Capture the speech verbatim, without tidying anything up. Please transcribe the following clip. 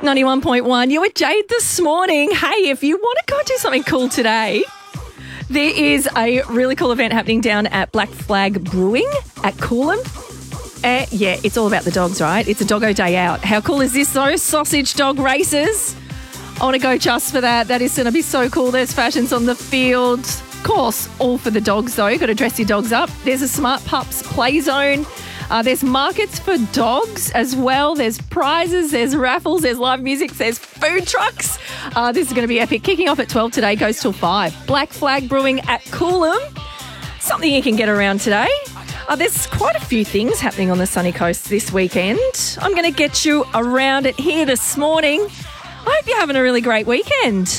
ninety-one point one. You were Jade this morning. Hey, if you want to go do something cool today, there is a really cool event happening down at Black Flag Brewing at Coolum. Uh, yeah, it's all about the dogs, right? It's a doggo day out. How cool is this, though? Sausage dog races. I want to go just for that. That is going to be so cool. There's fashions on the field. Of course, all for the dogs, though. Got to dress your dogs up. There's a Smart Pups play zone. Uh, there's markets for dogs as well. There's prizes, there's raffles, there's live music, there's food trucks. Uh, this is going to be epic. Kicking off at twelve today, goes till five. Black Flag Brewing at Coolum. Something you can get around today. Uh, there's quite a few things happening on the sunny coast this weekend. I'm going to get you around it here this morning. I hope you're having a really great weekend.